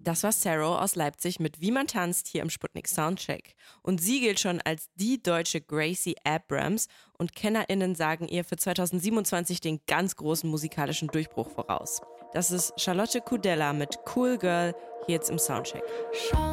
Das war Sarah aus Leipzig mit Wie man tanzt hier im Sputnik Soundcheck. Und sie gilt schon als die deutsche Gracie Abrams und KennerInnen sagen ihr für 2027 den ganz großen musikalischen Durchbruch voraus. Das ist Charlotte Kudella mit Cool Girl hier jetzt im Soundcheck.